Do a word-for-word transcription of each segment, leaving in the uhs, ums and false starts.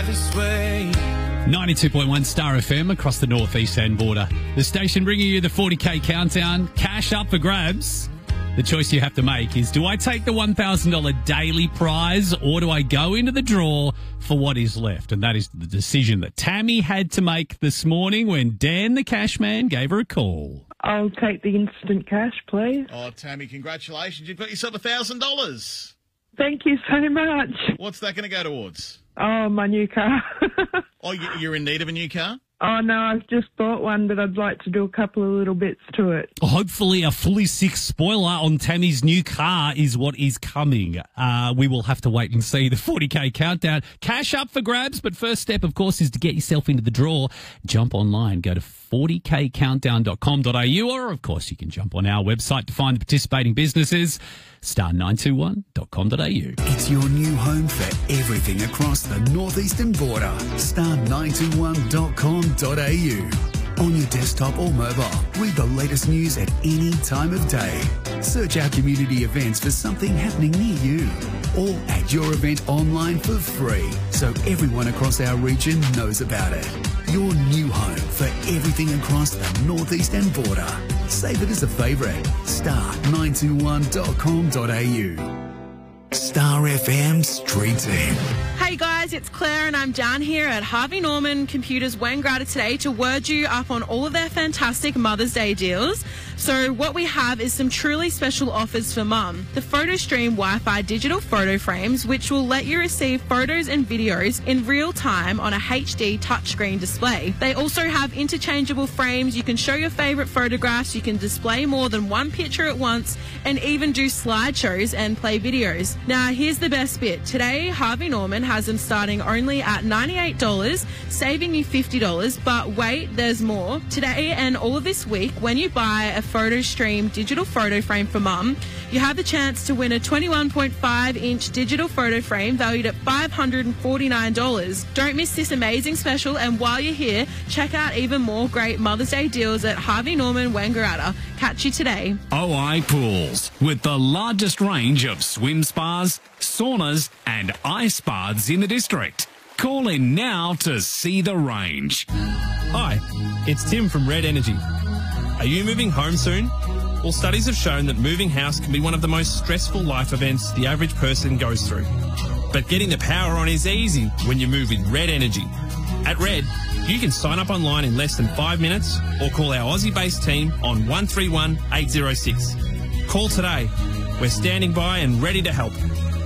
this way. ninety-two point one Star F M across the northeastern border. The station bringing you the forty K countdown. Cash up for grabs. The choice you have to make is, do I take the one thousand dollars daily prize or do I go into the draw for what is left? And that is the decision that Tammy had to make this morning when Dan the cash man gave her a call. I'll take the instant cash, please. Oh, Tammy, congratulations. You've got yourself one thousand dollars. Thank you so much. What's that going to go towards? Oh, my new car. Oh, you- you're in need of a new car? Oh, no, I've just bought one, but I'd like to do a couple of little bits to it. Hopefully a fully six spoiler on Tammy's new car is what is coming. Uh, we will have to wait and see. The forty K countdown. Cash up for grabs, but first step, of course, is to get yourself into the draw. Jump online. Go to forty K countdown dot com dot a u, or, of course, you can jump on our website to find the participating businesses, star nine two one dot com dot a u. It's your new home for everything across the northeastern border. star nine two one dot com dot a u. On your desktop or mobile, read the latest news at any time of day. Search our community events for something happening near you. Or add your event online for free so everyone across our region knows about it. Your new home for everything across the northeastern border. Save it as a favourite. star nine two one dot com dot a u. Star F M Street Team. Hey guys, it's Claire and I'm down here at Harvey Norman Computers Wangaratta today to word you up on all of their fantastic Mother's Day deals. So what we have is some truly special offers for mum. The PhotoStream Wi-Fi digital photo frames, which will let you receive photos and videos in real time on a H D touchscreen display. They also have interchangeable frames. You can show your favourite photographs, you can display more than one picture at once, and even do slideshows and play videos. Now, here's the best bit. Today, Harvey Norman has them starting only at ninety-eight dollars, saving you fifty dollars. But wait, there's more. Today and all of this week, when you buy a PhotoStream digital photo frame for mum, you have the chance to win a twenty-one point five inch digital photo frame valued at five hundred forty-nine dollars. Don't miss this amazing special, and while you're here, check out even more great Mother's Day deals at Harvey Norman Wangaratta. Catch you today. O I Pools, with the largest range of swim spas, saunas and ice baths in the district. Call in now to see the range. Hi, it's Tim from Red Energy. Are you moving home soon? Well, studies have shown that moving house can be one of the most stressful life events the average person goes through. But getting the power on is easy when you move with Red Energy. At Red, you can sign up online in less than five minutes or call our Aussie-based team on one three one eight zero six. Call today. We're standing by and ready to help.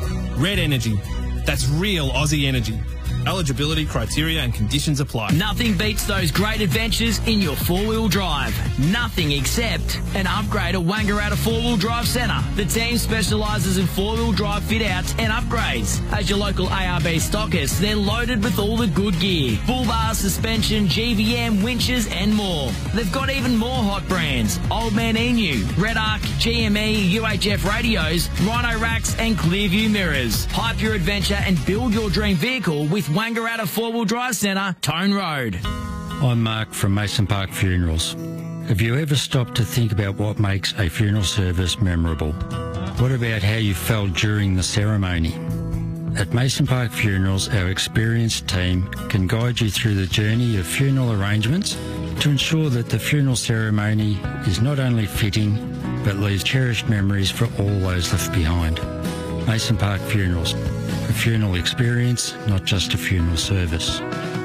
Red Energy. That's real Aussie energy. Eligibility criteria and conditions apply. Nothing beats those great adventures in your four-wheel drive. Nothing except an upgrade at Wangaratta Four-Wheel Drive Centre. The team specialises in four-wheel drive fit-outs and upgrades. As your local A R B stockist, they're loaded with all the good gear. Bull bar, suspension, G V M, winches and more. They've got even more hot brands. Old Man Emu, Red Arc, G M E, U H F radios, Rhino racks and Clearview mirrors. Hype your adventure and build your dream vehicle with Wangaratta Four-Wheel Drive Centre, Tone Road. I'm Mark from Mason Park Funerals. Have you ever stopped to think about what makes a funeral service memorable? What about how you felt during the ceremony? At Mason Park Funerals, our experienced team can guide you through the journey of funeral arrangements to ensure that the funeral ceremony is not only fitting, but leaves cherished memories for all those left behind. Mason Park Funerals, a funeral experience, not just a funeral service.